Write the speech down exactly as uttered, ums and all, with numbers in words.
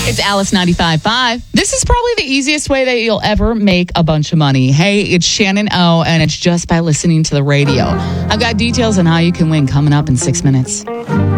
It's Alice ninety-five point five. This is probably the easiest way that you'll ever make a bunch of money. Hey, it's Shannon O, and it's just by listening to the radio. I've got details on how you can win coming up in six minutes.